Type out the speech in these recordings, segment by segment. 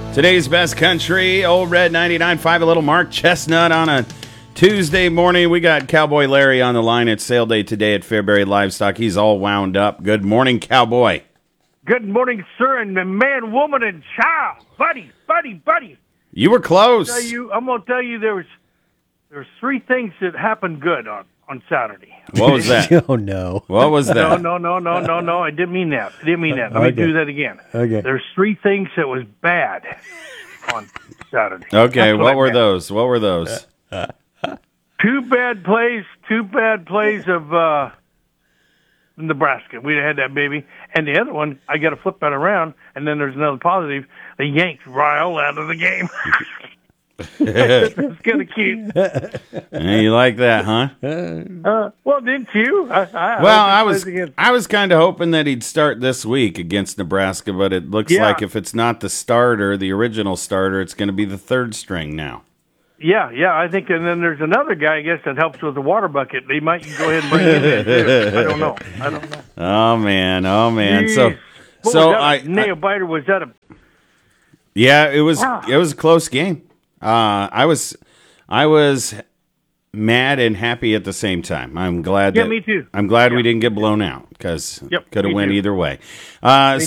Today's best country, Old Red 99.5, a little Mark Chestnut on a Tuesday morning. We got Cowboy Larry on the line. It's sale day today at Fairbury Livestock. He's all wound up. Good morning, Cowboy. Good morning, sir, and man, woman, and child. Buddy. You were close. I'm going to tell you there was three things that happened good on Saturday. What was that? Oh, no. What was that? No. I didn't mean that. Let me do that again. Okay. There's three things that was bad on Saturday. Okay, That's what were meant. those? What were those? Two bad plays of Nebraska. We had that baby. And the other one, I got to flip that around, and then there's another positive. They yanked Ryle out of the game. It's kind of cute. Hey, you like that, huh? Well, didn't you? I was kind of hoping that he'd start this week against Nebraska, but it looks like if it's not the starter, the original starter, it's going to be the third string now. Yeah, I think, and then there's another guy, I guess, that helps with the water bucket. They might go ahead and bring him in, too. I don't know. Oh, man. Jeez. Nail biter, was that a... Yeah, it was a close game. I was mad and happy at the same time. I'm glad. Yeah, me too. I'm glad we didn't get blown out because could have went either way. My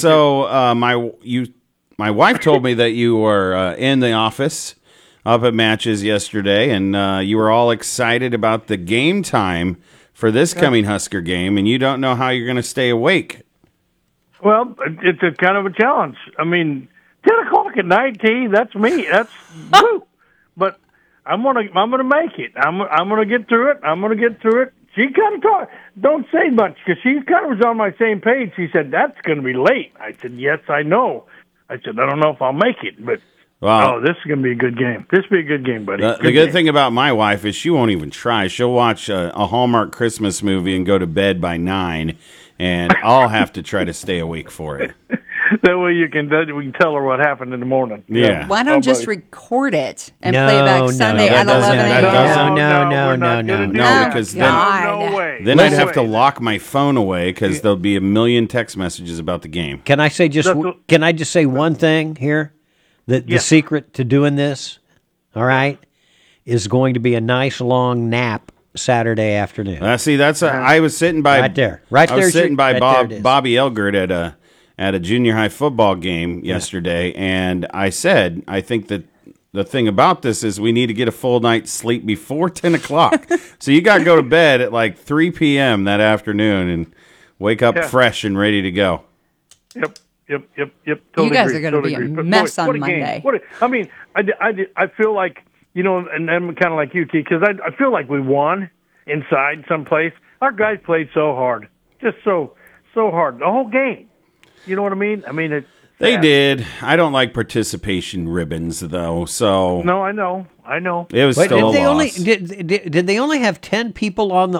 wife told me that you were in the office up at Matches yesterday, and you were all excited about the game time for this coming Husker game, and you don't know how you're going to stay awake. Well, it's a kind of a challenge. I mean, 10 o'clock at night, T, that's me. That's woo. But I'm gonna make it. I'm gonna get through it. She kind of don't say much because she kind of was on my same page. She said, that's going to be late. I said, yes, I know. I said, I don't know if I'll make it, but this is going to be a good game. This will be a good game, buddy. The good thing about my wife is she won't even try. She'll watch a Hallmark Christmas movie and go to bed by 9, and I'll have to try to stay awake for it. That way we can tell her what happened in the morning. Yeah. Why don't just record it and play it back Sunday at 11 a.m.? No, because then I'd have to lock my phone away because there'll be a million text messages about the game. Can I just say one thing here? The secret to doing this, all right, is going to be a nice long nap Saturday afternoon. I was sitting by right there. I was sitting by Bobby Elgert at a junior high football game yesterday, and I said, I think that the thing about this is we need to get a full night's sleep before 10 o'clock. So you got to go to bed at like 3 p.m. that afternoon and wake up fresh and ready to go. Yep. Totally you guys agree, are going to be a mess on Monday. I feel like, and I'm kind of like you, T, because I feel like we won inside someplace. Our guys played so hard, just so hard, the whole game. You know what I mean? They did. I don't like participation ribbons, though. So no, I know. It was still a loss. Did they only have 10 people on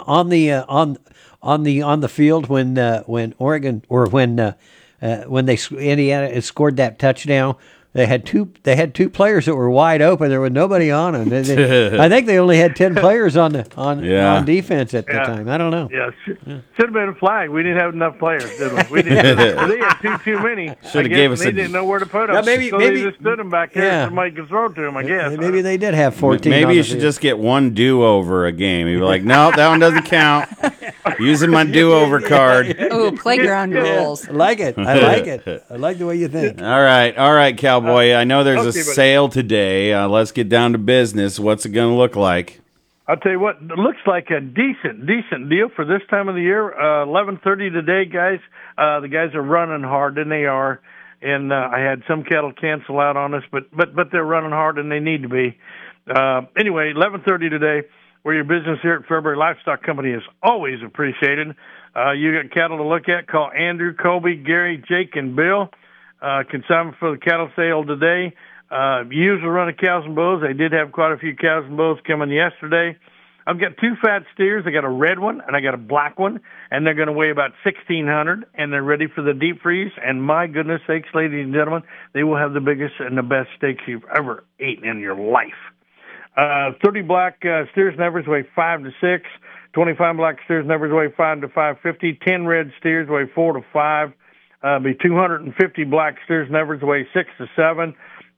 the field when Oregon or when Indiana scored that touchdown? They had two players that were wide open. There was nobody on them. I think they only had 10 players on defense at the time. I don't know. Yeah, should have been a flag. We didn't have enough players, did we? We didn't. They had too many. Should have gave us. They didn't know where to put them. Maybe they just stood them back here. So somebody could throw it to them. I guess. Maybe they did have 14. Maybe you should just get one do-over a game. You'd be like, no, that one doesn't count. Using my do-over card. Oh, playground rules. I like it. I like the way you think. All right, Cowboy. I know there's a sale today. Let's get down to business. What's it going to look like? I'll tell you what. It looks like a decent deal for this time of the year. 11:30 today, guys. The guys are running hard, and they are. And I had some cattle cancel out on us, but they're running hard, and they need to be. Anyway, 11:30 today. Where your business here at Fairbury Livestock Company is always appreciated. You got cattle to look at. Call Andrew, Colby, Gary, Jake, and Bill. Consignment for the cattle sale today. Usual run of cows and bulls. They did have quite a few cows and bulls coming yesterday. I've got two fat steers. I got a red one and I got a black one, and they're going to weigh about 1,600, and they're ready for the deep freeze. And my goodness sakes, ladies and gentlemen, they will have the biggest and the best steaks you've ever eaten in your life. 30 black steers and heifers weigh 5 to 6. 25 black steers and heifers weigh 5 to 550. 10 red steers weigh 4 to 5. Be 250 black steers and heifers weigh 6 to 7.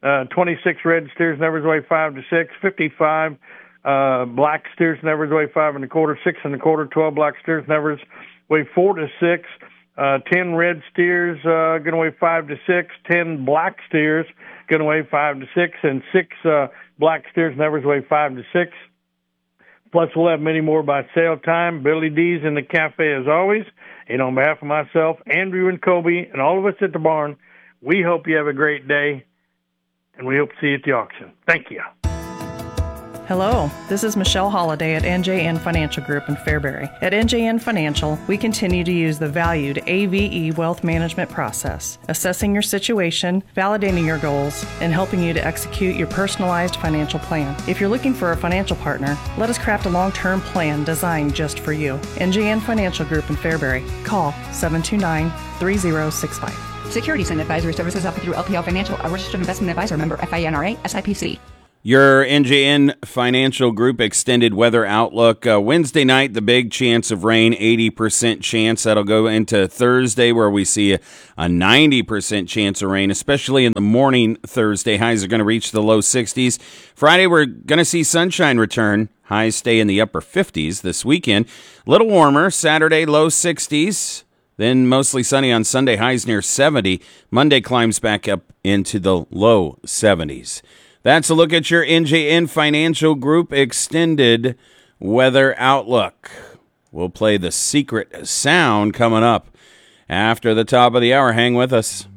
26 red steers and evers weigh 5 to 6. 55 black steers and evers weigh 5 1/4. 6 1/4. 12 black steers and evers weigh 4 to 6. 10 red steers going to weigh 5 to 6. 10 black steers going to weigh 5 to 6, and 6 black steers and evers weigh 5 to 6. Plus, we'll have many more by sale time. Billy D's in the cafe as always. And on behalf of myself, Andrew, and Kobe, and all of us at the barn, we hope you have a great day, and we hope to see you at the auction. Thank you. Hello, this is Michelle Holliday at NJN Financial Group in Fairbury. At NJN Financial, we continue to use the valued AVE wealth management process, assessing your situation, validating your goals, and helping you to execute your personalized financial plan. If you're looking for a financial partner, let us craft a long-term plan designed just for you. NJN Financial Group in Fairbury. Call 729-3065. Securities and advisory services offered through LPL Financial, a registered investment advisor, member FINRA, SIPC. Your NJN Financial Group extended weather outlook. Wednesday night, the big chance of rain, 80% chance. That'll go into Thursday, where we see a 90% chance of rain, especially in the morning Thursday. Highs are going to reach the low 60s. Friday, we're going to see sunshine return. Highs stay in the upper 50s this weekend. A little warmer. Saturday, low 60s. Then mostly sunny on Sunday, highs near 70. Monday climbs back up into the low 70s. That's a look at your NJN Financial Group extended weather outlook. We'll play the secret sound coming up after the top of the hour. Hang with us.